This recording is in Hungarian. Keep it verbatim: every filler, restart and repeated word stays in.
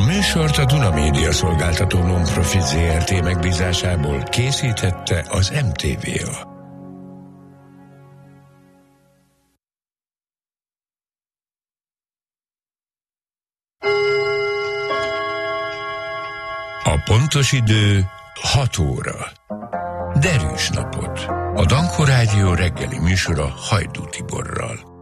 műsort a Duna Média Szolgáltató Non-Profit zé er té megbízásából készítette az em té vé á. A pontos idő hat óra. Derűs napot. A Danko Rádió reggeli műsora Hajdú Tiborral.